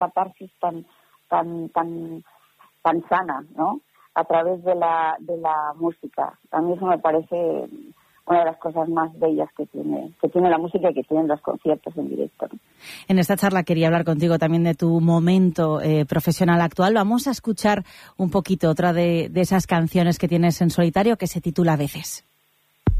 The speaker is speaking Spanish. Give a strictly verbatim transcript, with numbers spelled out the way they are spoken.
catarsis tan, tan, tan, tan sana, ¿no? A través de la, de la música. A mí eso me parece una de las cosas más bellas que tiene, que tiene la música y que tienen los conciertos en directo, ¿no? En esta charla quería hablar contigo también de tu momento eh, profesional actual. Vamos a escuchar un poquito otra de, de esas canciones que tienes en solitario que se titula A veces.